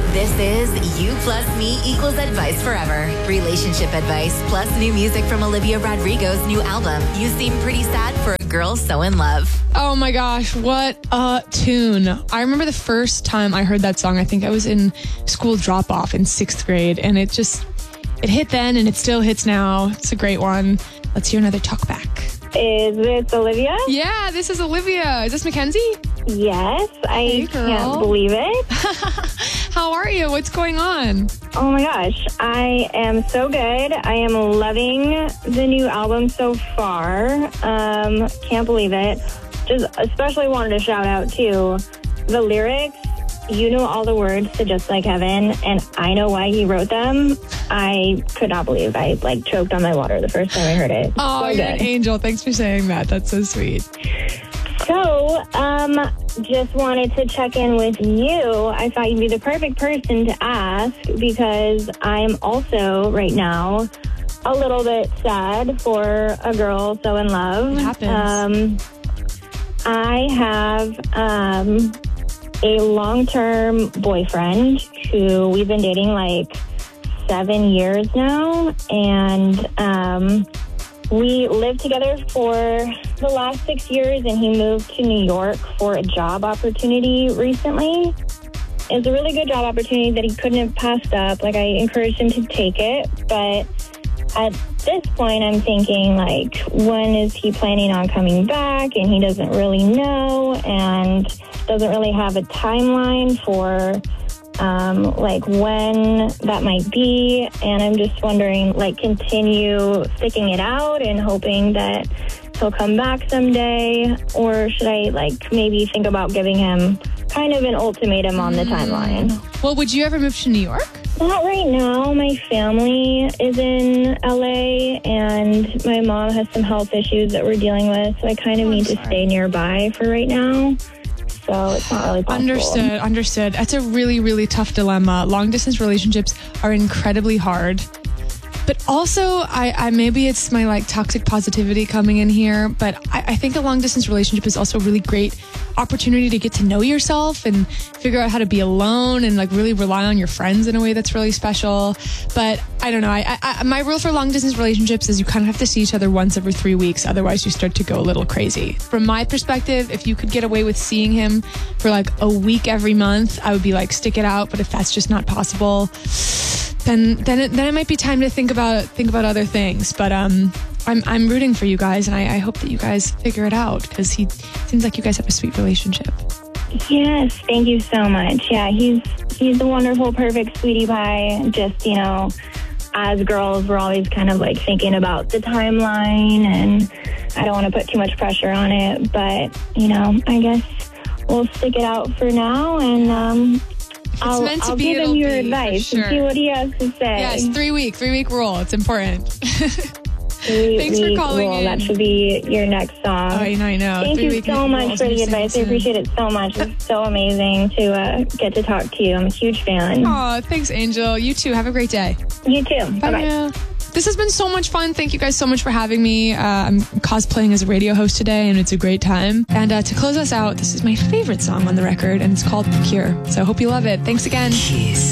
This is You Plus Me equals advice forever. Relationship advice plus new music from Olivia Rodrigo's new album. You Seem Pretty Sad for a Girl So In Love. Oh my gosh, what a tune. I remember the first time I heard that song, I think I was in school drop-off in 6th grade, and it hit then and it still hits now. It's a great one. Let's hear another talk back. Is this Olivia? Yeah, this is Olivia. Is this Mackenzie? Yes, I can't believe it. How are you? What's going on? Oh my gosh, I am so good. I am loving the new album so far. Can't believe it. Just especially wanted to shout out to the lyrics. You know all the words to Just Like Heaven, and I know why he wrote them. I could not believe I choked on my water the first time I heard it. Oh, so you're an angel. Thanks for saying that. That's so sweet. So, just wanted to check in with you. I thought you'd be the perfect person to ask because I'm also right now a little bit sad for a girl so in love. What happens? I have a long-term boyfriend who we've been dating 7 years now, and we lived together for the last 6 years, and he moved to New York for a job opportunity recently. It was a really good job opportunity that he couldn't have passed up. I encouraged him to take it, but at this point, I'm thinking, when is he planning on coming back? And he doesn't really know and doesn't really have a timeline for when that might be. And I'm just wondering, continue sticking it out and hoping that he'll come back someday? Or should I, maybe think about giving him kind of an ultimatum on the timeline? Well, would you ever move to New York? Not right now. My family is in LA, and my mom has some health issues that we're dealing with, so I kind of need to stay nearby for right now. So it's not really possible. Understood. That's a really, really tough dilemma. Long-distance relationships are incredibly hard. But also, I maybe it's my toxic positivity coming in here, but I think a long-distance relationship is also a really great opportunity to get to know yourself and figure out how to be alone and really rely on your friends in a way that's really special. But I don't know. I my rule for long-distance relationships is you kind of have to see each other once every 3 weeks. Otherwise, you start to go a little crazy. From my perspective, if you could get away with seeing him for a week every month, I would be stick it out. But if that's just not possible, then it might be time to think about other things. But I'm rooting for you guys, and I hope that you guys figure it out because he seems like you guys have a sweet relationship. Yes, thank you so much. Yeah, he's a wonderful, perfect sweetie pie. Just, as girls, we're always kind of thinking about the timeline, and I don't want to put too much pressure on it, but, I guess we'll stick it out for now, and I'll give him your advice and see what he has to say. Yes, 3 week rule. It's important. Thanks for calling in. That should be your next song. Oh, I know. Thank you so much for the advice. I appreciate it so much. It's so amazing to get to talk to you. I'm a huge fan. Oh, thanks, Angel. You too. Have a great day. You too. Bye-bye. This has been so much fun. Thank you guys so much for having me. I'm cosplaying as a radio host today, and it's a great time. And to close us out, this is my favorite song on the record, and it's called Cure. So I hope you love it. Thanks again.